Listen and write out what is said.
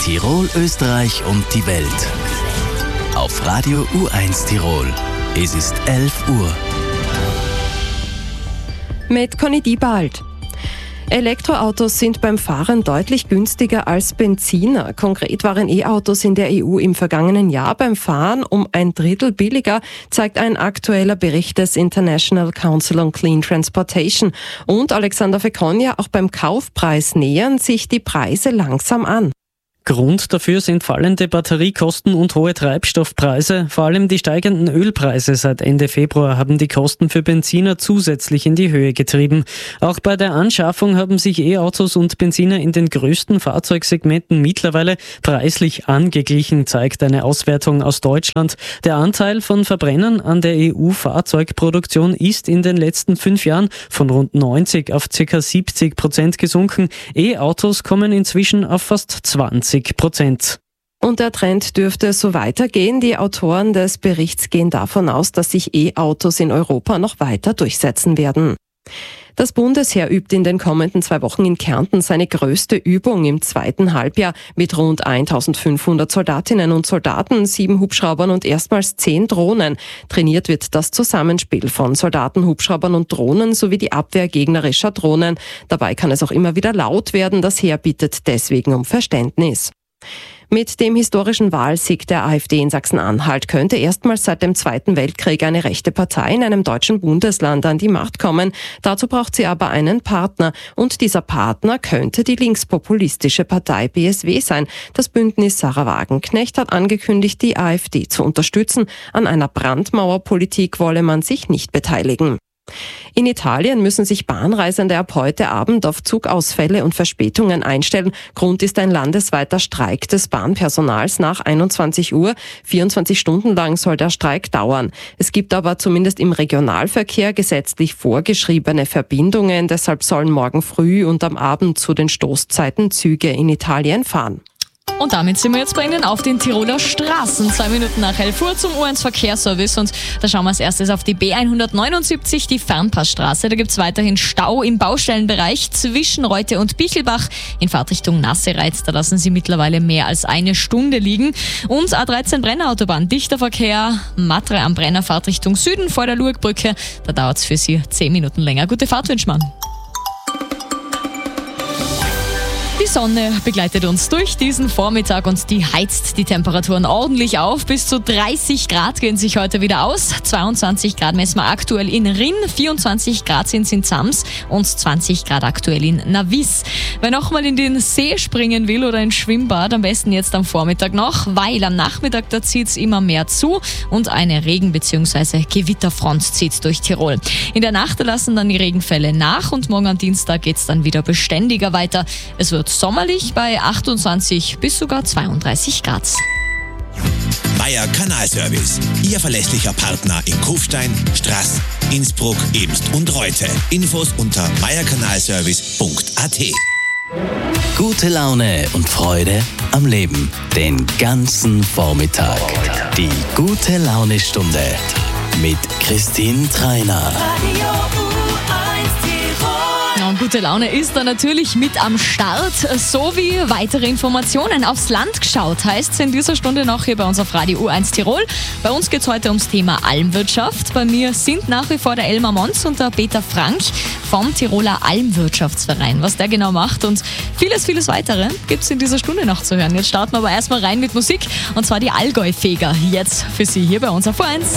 Tirol, Österreich und die Welt. Auf Radio U1 Tirol. Es ist 11 Uhr. Mit Conny Diebald. Elektroautos sind beim Fahren deutlich günstiger als Benziner. Konkret waren E-Autos in der EU im vergangenen Jahr beim Fahren um 1/3 billiger, zeigt ein aktueller Bericht des International Council on Clean Transportation. Und Alexander Fekonja, auch beim Kaufpreis nähern sich die Preise langsam an. Grund dafür sind fallende Batteriekosten und hohe Treibstoffpreise. Vor allem die steigenden Ölpreise seit Ende Februar haben die Kosten für Benziner zusätzlich in die Höhe getrieben. Auch bei der Anschaffung haben sich E-Autos und Benziner in den größten Fahrzeugsegmenten mittlerweile preislich angeglichen, zeigt eine Auswertung aus Deutschland. Der Anteil von Verbrennern an der EU-Fahrzeugproduktion ist in den letzten 5 Jahren von rund 90 auf ca. 70% gesunken. E-Autos kommen inzwischen auf fast 20%. Und der Trend dürfte so weitergehen. Die Autoren des Berichts gehen davon aus, dass sich E-Autos in Europa noch weiter durchsetzen werden. Das Bundesheer übt in den kommenden 2 Wochen in Kärnten seine größte Übung im zweiten Halbjahr mit rund 1500 Soldatinnen und Soldaten, 7 Hubschraubern und erstmals 10 Drohnen. Trainiert wird das Zusammenspiel von Soldaten, Hubschraubern und Drohnen sowie die Abwehr gegnerischer Drohnen. Dabei kann es auch immer wieder laut werden. Das Heer bittet deswegen um Verständnis. Mit dem historischen Wahlsieg der AfD in Sachsen-Anhalt könnte erstmals seit dem Zweiten Weltkrieg eine rechte Partei in einem deutschen Bundesland an die Macht kommen. Dazu braucht sie aber einen Partner. Und dieser Partner könnte die linkspopulistische Partei BSW sein. Das Bündnis Sarah Wagenknecht hat angekündigt, die AfD zu unterstützen. An einer Brandmauerpolitik wolle man sich nicht beteiligen. In Italien müssen sich Bahnreisende ab heute Abend auf Zugausfälle und Verspätungen einstellen. Grund ist ein landesweiter Streik des Bahnpersonals nach 21 Uhr. 24 Stunden lang soll der Streik dauern. Es gibt aber zumindest im Regionalverkehr gesetzlich vorgeschriebene Verbindungen. Deshalb sollen morgen früh und am Abend zu den Stoßzeiten Züge in Italien fahren. Und damit sind wir jetzt bei Ihnen auf den Tiroler Straßen. 2 Minuten nach 11 Uhr zum U1 Verkehrsservice. Und da schauen wir als erstes auf die B179, die Fernpassstraße. Da gibt es weiterhin Stau im Baustellenbereich zwischen Reute und Bichelbach in Fahrtrichtung Nassereiz. Da lassen Sie mittlerweile mehr als 1 Stunde liegen. Und A13 Brennerautobahn, dichter Verkehr, Matre am Brenner, Fahrtrichtung Süden vor der Lurgbrücke. Da dauert es für Sie 10 Minuten länger. Gute Fahrt wünscht man. Die Sonne begleitet uns durch diesen Vormittag und die heizt die Temperaturen ordentlich auf. Bis zu 30 Grad gehen sich heute wieder aus. 22 Grad messen wir aktuell in Rinn, 24 Grad sind es in Zams und 20 Grad aktuell in Navis. Wer nochmal in den See springen will oder ins Schwimmbad, am besten jetzt am Vormittag noch, weil am Nachmittag da zieht es immer mehr zu und eine Regen- bzw. Gewitterfront zieht durch Tirol. In der Nacht lassen dann die Regenfälle nach und morgen am Dienstag geht es dann wieder beständiger weiter. Es wird sommerlich bei 28 bis sogar 32 Grad. Meier Kanalservice, Ihr verlässlicher Partner in Kufstein, Straß, Innsbruck, Ebst und Reute. Infos unter meierkanalservice.at. Gute Laune und Freude am Leben. Den ganzen Vormittag. Die Gute-Laune-Stunde mit Christine Treiner. Und gute Laune ist da natürlich mit am Start, sowie weitere Informationen. Aufs Land geschaut heißt es in dieser Stunde noch hier bei uns auf Radio U1 Tirol. Bei uns geht es heute ums Thema Almwirtschaft. Bei mir sind nach wie vor der Elmar Mons und der Peter Frank vom Tiroler Almwirtschaftsverein. Was der genau macht und vieles weitere gibt es in dieser Stunde noch zu hören. Jetzt starten wir aber erstmal rein mit Musik und zwar die Allgäu-Feger. Jetzt für Sie hier bei uns auf U1.